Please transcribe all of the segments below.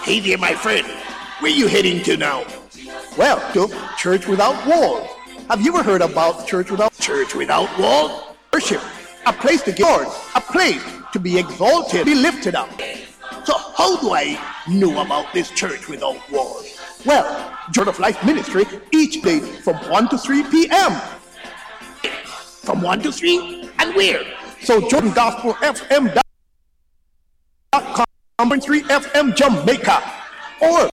Hey there, my friend. Where you heading to now? Well, to Church Without Walls. Have you ever heard about Church Without Walls? Worship? A place to give Lord, a place to be exalted, be lifted up. So how do I know about this Church Without Walls? Well, Word of Life Ministry each day from 1 to 3 p.m. From 1 to 3? And where? So JordanGospelFM.com, 3 FM Jamaica. Or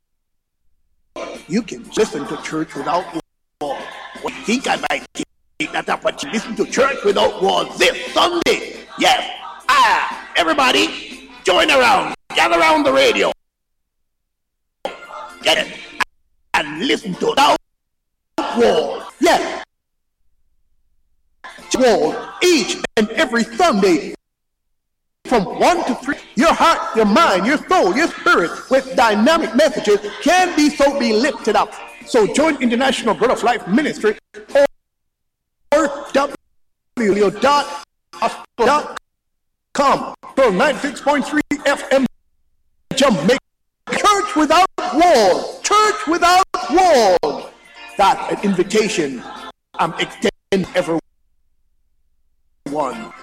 you can listen to Church Without Walls. I think I might take that up and listen to Church Without Walls this Sunday. Yes. Everybody, join around. Gather around the radio. Get it? And listen to Without Walls. Yes. Walls each and every Sunday from 1 to 3. Your heart, your mind, your soul, your spirit with dynamic messages can be lifted up. So join International Word of Life Ministry or www.gospel.com for 96.3 FM Jamaica. Church Without Walls. Church Without Walls. That's an invitation I'm extending everyone.